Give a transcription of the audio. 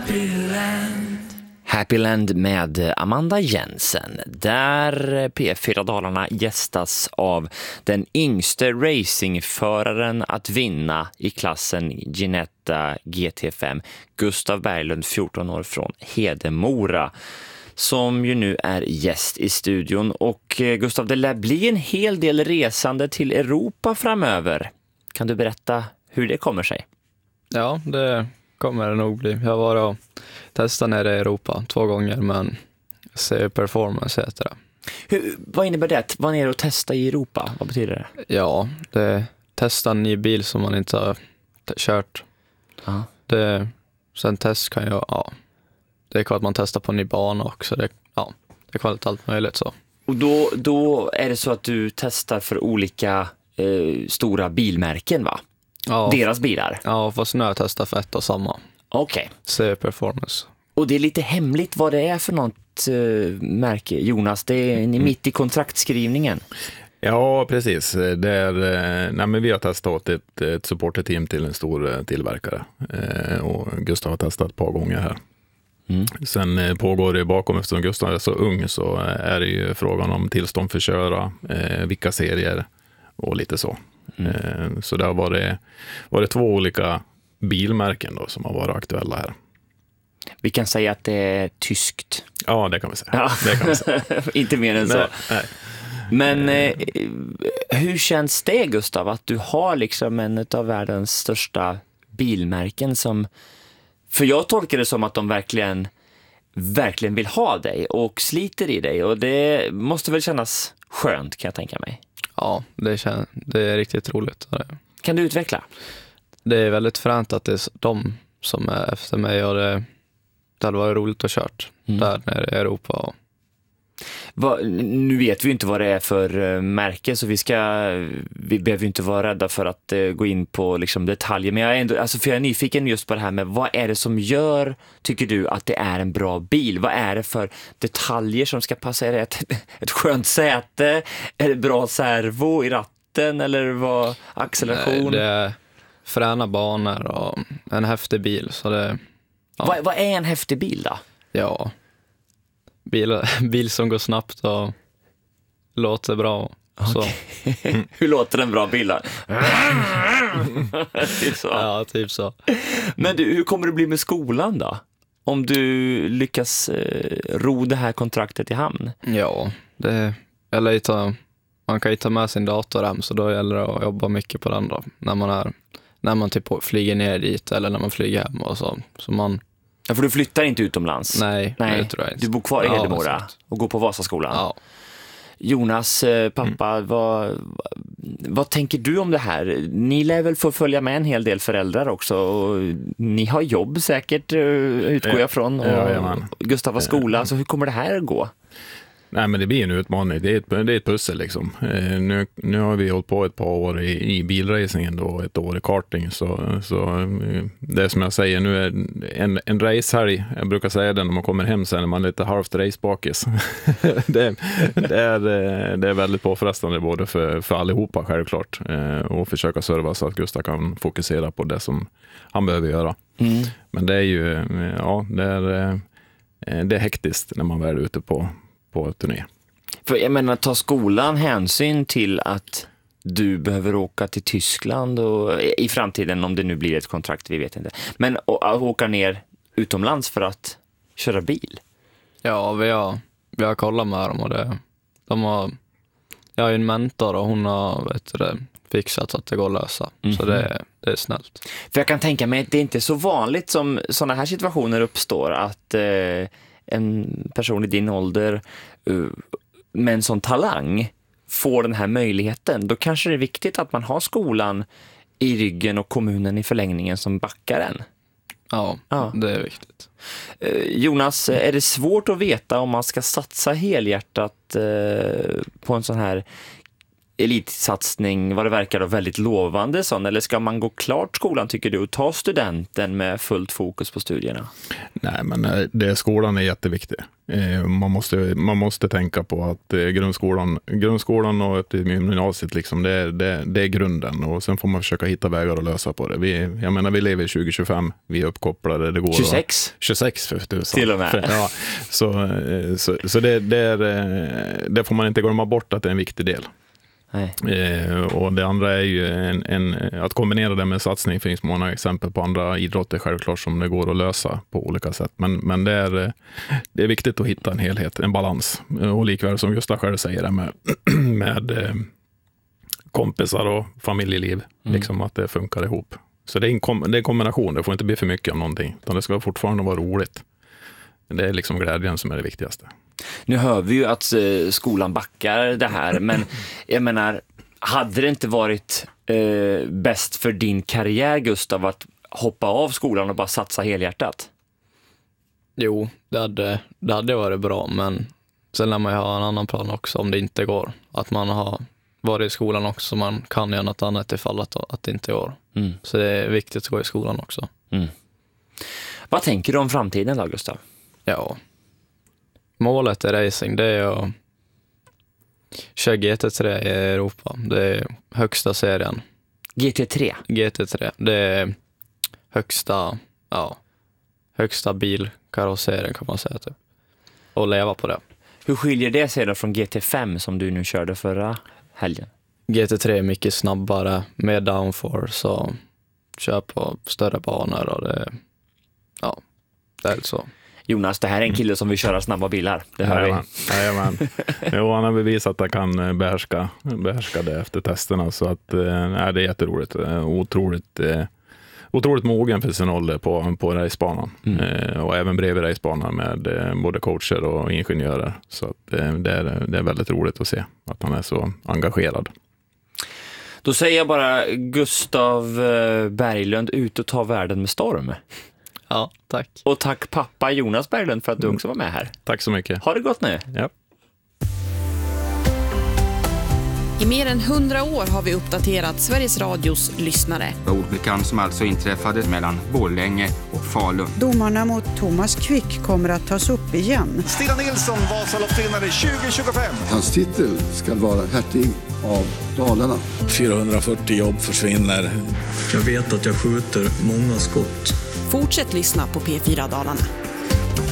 Happyland med Amanda Jensen, där P4 Dalarna gästas av den yngste racingföraren att vinna i klassen Ginetta GT5, Gustav Berglund, 14 år från Hedemora, som ju nu är gäst i studion. Och Gustav, det lär bli en hel del resande till Europa framöver. Kan du berätta hur det kommer sig? Ja, det kommer det nog bli. Jag var och testade nere i Europa 2 gånger, men CE Performance heter det. Vad innebär det? Var nere och testa i Europa? Vad betyder det? Ja, det testa en ny bil som man inte har kört. Ja. Sen test kan jag, ja. Det är klart att man testar på en ny bana också. Det är klart allt möjligt så. Och då är det så att du testar för olika stora bilmärken, va? Ja. Deras bilar? Ja, fast nu har jag testat för ett och samma. Okej. CE Performance. Och det är lite hemligt vad det är för något märke, Jonas. Det är mitt i kontraktskrivningen. Ja, precis. Men vi har testat ett supporterteam till en stor tillverkare. Och Gustav har testat ett par gånger här. Sen pågår det bakom, eftersom Gustav är så ung, så är det ju frågan om tillstånd för att köra, vilka serier och lite så. Så det har varit 2 olika bilmärken då som har varit aktuella här. Vi kan säga att det är tyskt. Ja, det kan vi säga. Ja. Det kan vi säga. Inte mer än så. Nej. Men hur känns det, Gustav, att du har liksom en av världens största bilmärken som... För jag tolkar det som att de verkligen vill ha dig och sliter i dig. Och det måste väl kännas skönt, kan jag tänka mig. Ja, det är riktigt roligt. Kan du utveckla? Det är väldigt fränt att det är de som är efter mig, och det hade varit roligt att kört där nere i Europa. Nu vet vi inte vad det är för märke, så vi behöver inte vara rädda för att gå in på liksom detaljer. Men jag är nyfiken just på det här med vad är det som gör, tycker du, att det är en bra bil? Vad är det för detaljer som ska passa? Är det ett skönt säte? Är det bra servo i ratten? Eller vad, acceleration? Nej, det är fräna banor och en häftig bil. Så det, ja. Vad är en häftig bil då? Ja, bil som går snabbt och låter bra. Så. Hur låter en bra bil då? Typ så. Ja, typ så. Men du, hur kommer det bli med skolan då? Om du lyckas ro det här kontraktet i hamn? Ja, man kan ju ta med sin datorrem, så då gäller det att jobba mycket på den då. När man typ flyger ner dit eller när man flyger hem och så man... Ja, för du flyttar inte utomlands. Nej, det tror jag inte. Du bor kvar i Hedemora och går på Vasaskolan. Ja. Jonas, pappa, vad tänker du om det här? Ni lär väl få följa med en hel del föräldrar också. Och ni har jobb säkert, utgår jag från. Och Gustav har skola, så hur kommer det här att gå? Nej, men det blir en utmaning. Det är ett pussel liksom. Nu har vi hållit på ett par år i bilracingen då, 1 år i karting, så det är som jag säger, nu är en racehelg, jag brukar säga det när man kommer hem sen, när man är lite halvt racebakis. det är väldigt påfrestande både för allihopa självklart, och försöka serva så att Gustav kan fokusera på det som han behöver göra. Men det är ju det är hektiskt när man väl är ute på turné. För jag menar, tar skolan hänsyn till att du behöver åka till Tyskland och i framtiden, om det nu blir ett kontrakt, vi vet inte. Men åka ner utomlands för att köra bil? Ja, vi har kollat med dem, och jag har ju en mentor och hon har fixat att det går att lösa. Så det är snällt. För jag kan tänka mig att det är inte så vanligt som sådana här situationer uppstår, att en person i din ålder med en sån talang får den här möjligheten. Då kanske det är viktigt att man har skolan i ryggen och kommunen i förlängningen som backar en. Ja, det är viktigt. Jonas, är det svårt att veta om man ska satsa helhjärtat på en sån här elitsatsning, vad det verkar då, väldigt lovande sån, eller ska man gå klart skolan tycker du och ta studenten med fullt fokus på studierna? Nej, men skolan är jätteviktig. Man måste tänka på att grundskolan och upp till gymnasiet liksom, det är grunden, och sen får man försöka hitta vägar att lösa på det. Vi lever i 2025, vi är uppkopplade, det går 26 för tusan. Till och med. Ja, så det får man inte glömma bort att det är en viktig del. Nej. Och det andra är ju att kombinera det med satsning. Finns många exempel på andra idrotter självklart som det går att lösa på olika sätt, men det är viktigt att hitta en helhet, en balans, och likväl som Gustav själv säger det med kompisar och familjeliv, liksom att det funkar ihop. Så det är en kombination, det får inte bli för mycket av någonting, utan det ska fortfarande vara roligt. Det är liksom glädjen som är det viktigaste. Nu hör vi ju att skolan backar det här, men jag menar, hade det inte varit bäst för din karriär, Gustav, att hoppa av skolan och bara satsa helhjärtat? Jo, det hade varit bra, men sen lär man ju ha en annan plan också om det inte går. Att man har varit i skolan också, så man kan göra något annat ifall att det inte går. Så det är viktigt att gå i skolan också. Vad tänker du om framtiden då, Gustav? Ja, målet i racing, det är att köra GT3 i Europa. Det är högsta serien. GT3, det är högsta bilkarosserien kan man säga typ. Och leva på det. Hur skiljer det sig då från GT5 som du nu körde förra helgen? GT3 är mycket snabbare, med downforce och kör på större banor, och det är så. Jonas, det här är en kille som vill köra snabba bilar. Det hör vi. Jajamän. Jo, han har bevisat att han kan behärska det efter testerna, så att det är jätteroligt. Otroligt mogen för sin ålder på racebanan. Och även bredvid racebanan med både coacher och ingenjörer. Så att det är väldigt roligt att se att han är så engagerad. Då säger jag bara Gustav Berglund, ut och ta världen med storm. Ja, tack. Och tack pappa Jonas Berglund för att du också var med här. Tack så mycket. Ha det gott nu. Ja. I mer än 100 år har vi uppdaterat Sveriges Radios lyssnare. Olyckan som alltså inträffade mellan Borlänge och Falun. Domarna mot Thomas Quick kommer att tas upp igen. Stina Nilsson, Vasaloppsvinnare 2025. Hans titel ska vara hertig av Dalarna. 440 jobb försvinner. Jag vet att jag skjuter många skott. Fortsätt lyssna på P4 Dalarna.